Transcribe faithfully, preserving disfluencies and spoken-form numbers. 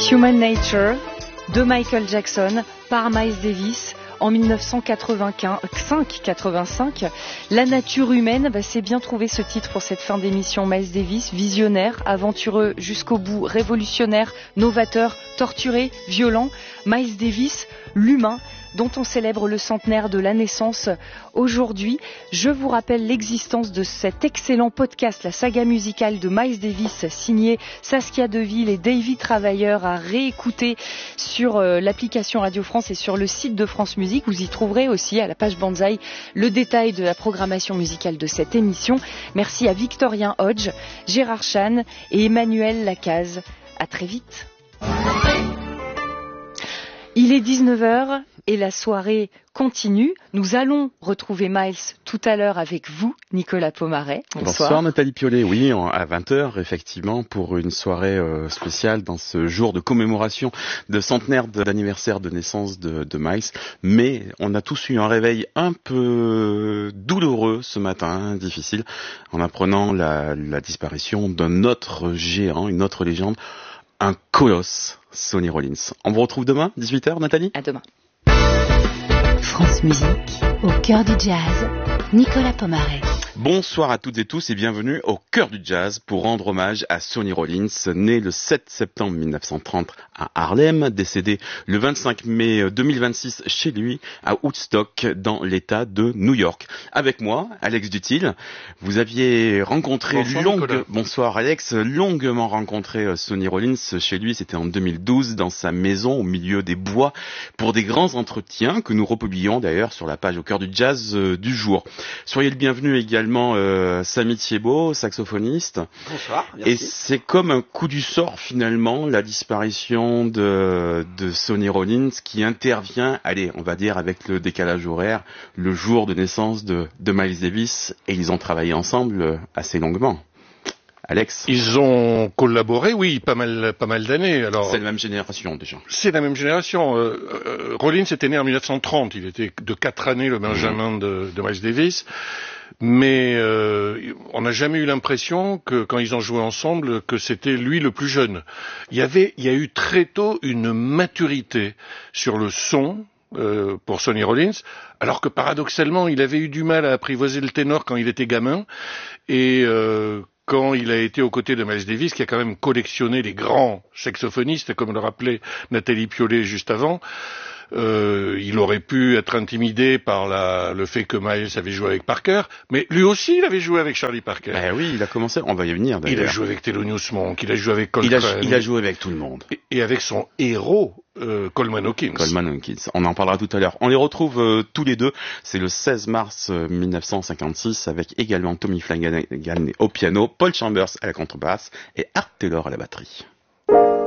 Human Nature de Michael Jackson par Miles Davis en dix-neuf cent quatre-vingt-cinq. La nature humaine, bah, c'est bien trouvé ce titre pour cette fin d'émission. Miles Davis, visionnaire, aventureux jusqu'au bout, révolutionnaire, novateur, torturé, violent. Miles Davis, l'humain, dont on célèbre le centenaire de la naissance aujourd'hui. Je vous rappelle l'existence de cet excellent podcast, la saga musicale de Miles Davis, signé Saskia Deville et Davy Travailleur, à réécouter sur euh, l'application Radio France et sur le site de France Musique. Vous y trouverez aussi, à la page Banzai, le détail de la programmation musicale de cette émission. Merci à Victorien Hodge, Gérard Chan et Emmanuel Lacaze. À très vite. Il est dix-neuf heures et la soirée continue. Nous allons retrouver Miles tout à l'heure avec vous, Nicolas Pomaret. Bonsoir. Bonsoir Nathalie Piolet. Oui, à vingt heures, effectivement, pour une soirée euh, spéciale dans ce jour de commémoration de centenaire d'anniversaire de naissance de, de Miles. Mais on a tous eu un réveil un peu douloureux ce matin, difficile, en apprenant la, la disparition d'un autre géant, une autre légende, un colosse, Sonny Rollins. On vous retrouve demain, dix-huit heures, Nathalie ? À demain. France Musique, au cœur du jazz, Nicolas Pomaret. Bonsoir à toutes et tous et bienvenue au cœur du jazz pour rendre hommage à Sonny Rollins, né le sept septembre mille neuf cent trente à Harlem, décédé le vingt-cinq mai deux mille vingt-six chez lui à Woodstock dans l'État de New York. Avec moi, Alex Dutil, vous aviez rencontré Bonsoir, longue... Nicolas. Bonsoir Alex, longuement rencontré Sonny Rollins chez lui, c'était en deux mille douze dans sa maison au milieu des bois pour des grands entretiens que nous republions d'ailleurs sur la page au cœur du jazz euh, du jour. Soyez le bienvenu également Euh, Samy Thiebaud, saxophoniste. Bonsoir, merci. Et c'est comme un coup du sort finalement, la disparition de, de Sonny Rollins qui intervient, allez, on va dire avec le décalage horaire, le jour de naissance de, de Miles Davis, et ils ont travaillé ensemble assez longuement. Alex. Ils ont collaboré, oui, pas mal, pas mal d'années. Alors, c'est la même génération déjà. C'est la même génération. Euh, euh, Rollins était né en mille neuf cent trente. Il était de quatre années le Benjamin mmh. de, de Miles Davis. Mais euh, on n'a jamais eu l'impression que quand ils ont joué ensemble, que c'était lui le plus jeune. Il y avait, il y a eu très tôt une maturité sur le son euh, pour Sonny Rollins, alors que paradoxalement, il avait eu du mal à apprivoiser le ténor quand il était gamin et euh, quand il a été aux côtés de Miles Davis, qui a quand même collectionné les grands saxophonistes, comme le rappelait Nathalie Piolet juste avant. Euh, il aurait pu être intimidé par la, le fait que Miles avait joué avec Parker, mais lui aussi il avait joué avec Charlie Parker. Ben oui, il a commencé, on va y venir d'ailleurs. Il a joué avec Thelonious Monk, il a joué avec Coltrane. Il a, il a joué avec tout le monde. Et, et avec son héros, euh, Coleman Hawkins. Coleman Hawkins, on en parlera tout à l'heure. On les retrouve euh, tous les deux, c'est le seize mars euh, mille neuf cent cinquante-six, avec également Tommy Flanagan au piano, Paul Chambers à la contrebasse et Art Taylor à la batterie.